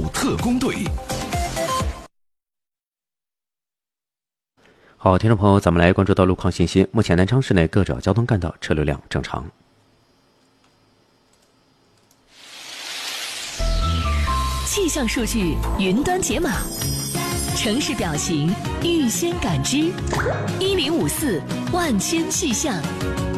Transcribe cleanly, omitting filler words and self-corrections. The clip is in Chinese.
特工队。 好，听众朋友，咱们来关注到路况信息。目前南昌市内各主要交通干道车流量正常。 气象数据云端解码，城市表情预先感知，1054万千气象。